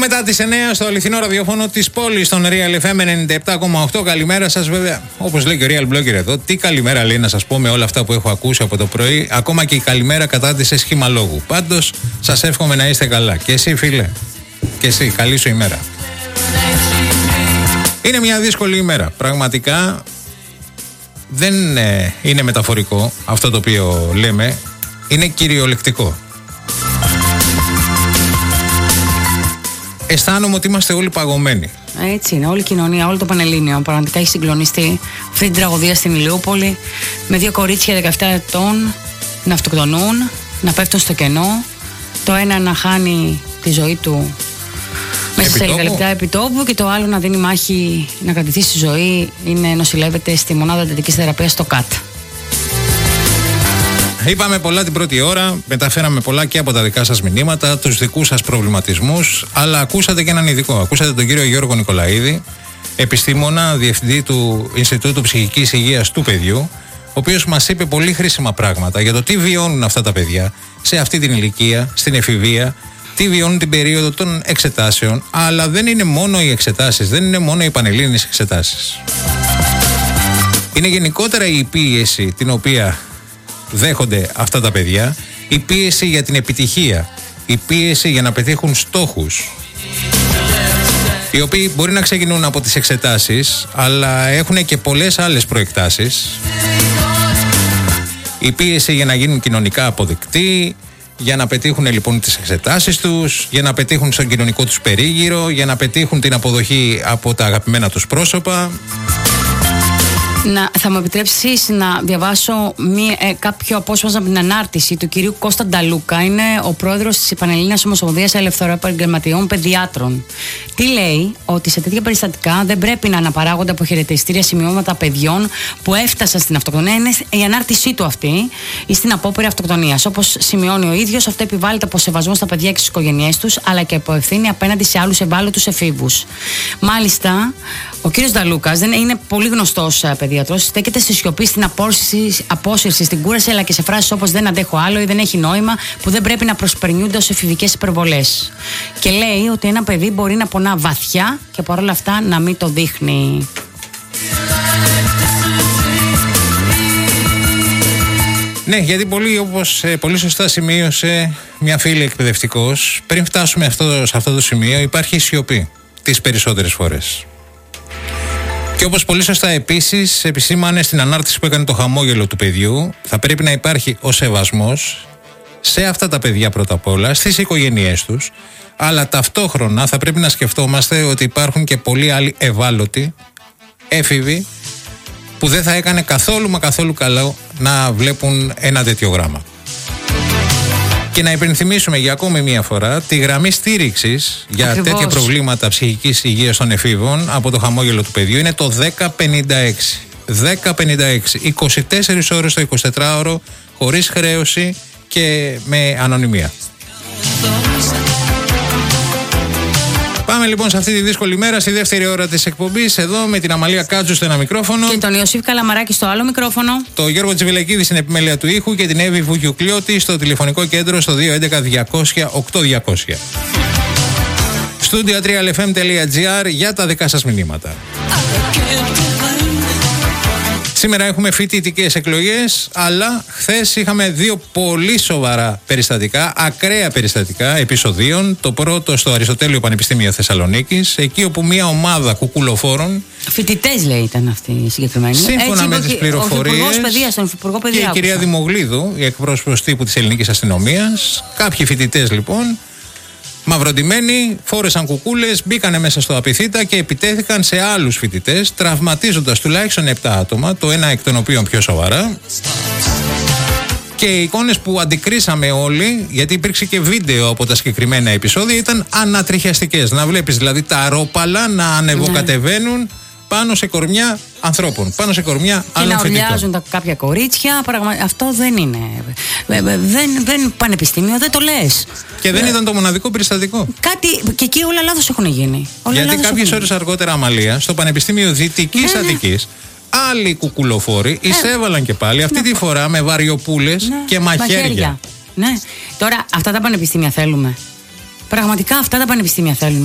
Μετά τις 9 στο αληθινό ραδιόφωνο της πόλης, στον Real FM 97,8. Καλημέρα σας, βέβαια. Όπως λέει και ο Real Blogger εδώ, τι καλημέρα λέει να σας πω με όλα αυτά που έχω ακούσει από το πρωί. Ακόμα και η καλημέρα κατάντησε σχήμα λόγου. Πάντως, σας εύχομαι να είστε καλά. Και εσύ, φίλε. Και εσύ, καλή σου ημέρα. Είναι μια δύσκολη ημέρα. Πραγματικά δεν είναι μεταφορικό αυτό το οποίο λέμε. Είναι κυριολεκτικό. Αισθάνομαι ότι είμαστε όλοι παγωμένοι. Έτσι είναι, όλη η κοινωνία, όλο το Πανελλήνιο πραγματικά έχει συγκλονιστεί αυτή την τραγωδία στην Ηλιούπολη, με δύο κορίτσια 17 ετών να αυτοκτονούν, να πέφτουν στο κενό, το ένα να χάνει τη ζωή του μέσα σε λίγα λεπτά επί τόπου και το άλλο να δίνει μάχη να κρατηθεί στη ζωή, είναι νοσηλεύεται στη μονάδα εντατικής θεραπείας στο ΚΑΤ. Είπαμε πολλά την πρώτη ώρα, μεταφέραμε πολλά και από τα δικά σας μηνύματα, τους δικούς σας προβληματισμούς, αλλά ακούσατε και έναν ειδικό. Ακούσατε τον κύριο Γιώργο Νικολαίδη, επιστήμονα, διευθυντή του Ινστιτούτου Ψυχικής Υγείας του Παιδιού, ο οποίος μας είπε πολύ χρήσιμα πράγματα για το τι βιώνουν αυτά τα παιδιά σε αυτή την ηλικία, στην εφηβεία, τι βιώνουν την περίοδο των εξετάσεων, αλλά δεν είναι μόνο οι εξετάσεις, δεν είναι μόνο οι πανελλήνιες εξετάσεις. Είναι γενικότερα η πίεση την οποία δέχονται αυτά τα παιδιά, η πίεση για την επιτυχία, η πίεση για να πετύχουν στόχους, οι οποίοι μπορεί να ξεκινούν από τις εξετάσεις, αλλά έχουν και πολλές άλλες προεκτάσεις. Η πίεση για να γίνουν κοινωνικά αποδεκτοί, για να πετύχουν λοιπόν τις εξετάσεις τους, για να πετύχουν στον κοινωνικό τους περίγυρο, για να πετύχουν την αποδοχή από τα αγαπημένα τους πρόσωπα. Θα μου επιτρέψεις να διαβάσω κάποιο απόσπασμα από την ανάρτηση του κυρίου Κώστα Νταλούκα. Είναι ο πρόεδρος της Πανελλήνιας Ομοσπονδίας Ελευθεροεπαγγελματιών Παιδιάτρων. Τι λέει? Ότι σε τέτοια περιστατικά δεν πρέπει να αναπαράγονται από χαιρετιστήρια σημειώματα παιδιών που έφτασαν στην αυτοκτονία. Είναι η ανάρτησή του αυτή ή στην απόπειρα αυτοκτονίας. Όπως σημειώνει ο ίδιος, αυτό επιβάλλεται από σεβασμό στα παιδιά και στις οικογένειές τους, αλλά και από ευθύνη απέναντι σε άλλους ευάλωτους εφήβους. Μάλιστα, ο κύριος Νταλούκας δεν είναι πολύ γνωστός παιδιατρός, στέκεται στη σιωπή, στην απόσυρση, στην κούραση, αλλά και σε φράσεις όπως «δεν αντέχω άλλο» ή «δεν έχει νόημα», που δεν πρέπει να προσπερνιούνται ως εφηβικές υπερβολές. Και λέει ότι ένα παιδί μπορεί να πονά βαθιά και παρόλα αυτά να μην το δείχνει. Ναι, γιατί πολύ σωστά σημείωσε μια φίλη εκπαιδευτικός, πριν φτάσουμε σε αυτό το σημείο υπάρχει σιωπή τις περισσότερες φορές. Και όπως πολύ σωστά επίσης επισήμανε στην ανάρτηση που έκανε το χαμόγελο του παιδιού, θα πρέπει να υπάρχει ο σεβασμός σε αυτά τα παιδιά πρώτα απ' όλα, στις οικογένειές τους, αλλά ταυτόχρονα θα πρέπει να σκεφτόμαστε ότι υπάρχουν και πολλοί άλλοι ευάλωτοι, έφηβοι, που δεν θα έκανε καθόλου καλό να βλέπουν ένα τέτοιο γράμμα. Και να υπενθυμίσουμε για ακόμη μία φορά τη γραμμή στήριξης για τέτοια προβλήματα ψυχικής υγείας των εφήβων από το χαμόγελο του παιδιού είναι το 1056. 1056. 24 ώρες το 24ωρο, χωρίς χρέωση και με ανωνυμία. Πάμε λοιπόν σε αυτή τη δύσκολη μέρα, στη δεύτερη ώρα της εκπομπής, εδώ με την Αμαλία Κάτζου στο ένα μικρόφωνο. Και τον Ιωσήφ Καλαμαράκη στο άλλο μικρόφωνο. Το Γιώργο Τσιβιλεκίδη στην επιμέλεια του ήχου και την Εύη Βουγιουκλιώτη στο τηλεφωνικό κέντρο στο 211-200-8200. Studio3lfm.gr για τα δικά σας μηνύματα. Σήμερα έχουμε φοιτητικές εκλογές, αλλά χθες είχαμε δύο πολύ σοβαρά περιστατικά, ακραία περιστατικά επεισοδίων. Το πρώτο στο Αριστοτέλειο Πανεπιστήμιο Θεσσαλονίκης, εκεί όπου μια ομάδα κουκουλοφόρων. Φοιτητές λέει ήταν αυτοί οι συγκεκριμένοι. Σύμφωνα με τις πληροφορίες. Και η κυρία Δημογλίδου, η εκπρόσωπος τύπου της Ελληνικής Αστυνομίας. Κάποιοι φοιτητές λοιπόν, μαυροντημένοι, φόρεσαν κουκούλες, μπήκανε μέσα στο Απιθύτα και επιτέθηκαν σε άλλους φοιτητές, τραυματίζοντας τουλάχιστον 7 άτομα, το ένα εκ των οποίων πιο σοβαρά. Και οι εικόνες που αντικρίσαμε όλοι, γιατί υπήρξε και βίντεο από τα συγκεκριμένα επεισόδια, ήταν ανατριχιαστικές. Να βλέπεις δηλαδή τα αρόπαλα να ανεβοκατεβαίνουν πάνω σε κορμιά ανθρώπων, πάνω σε κορμιά άλλων φοιτητών. Και να ουρλιάζουν κάποια κορίτσια, αυτό δεν είναι. Δεν πανεπιστήμιο, δεν το λες. Και δεν ήταν το μοναδικό περιστατικό. Και εκεί όλα λάθος έχουν γίνει. Γιατί κάποιες ώρες αργότερα, Αμαλία, στο Πανεπιστήμιο Δυτικής Αττικής, άλλοι κουκουλοφόροι εισέβαλαν και πάλι, αυτή τη φορά με βαριοπούλες και μαχαίρια. Ναι. Τώρα αυτά τα πανεπιστήμια θέλουμε. Πραγματικά αυτά τα πανεπιστήμια θέλουμε.